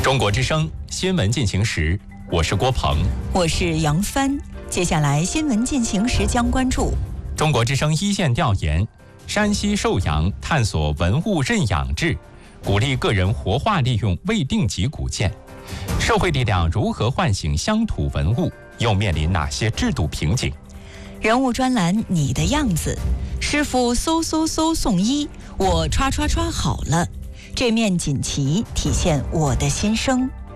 中国之声新闻进行时，我是郭鹏， 我是杨帆。接下来新闻进行时将关注中国之声一线调研：山西寿阳探索文物认养制，鼓励个人活化利用未定级古建。社会力量如何唤醒乡土文物？又面临哪些制度瓶颈？ 人物专栏你的样子，师傅嗖送医，我刷好了。这面锦旗体现我的心声。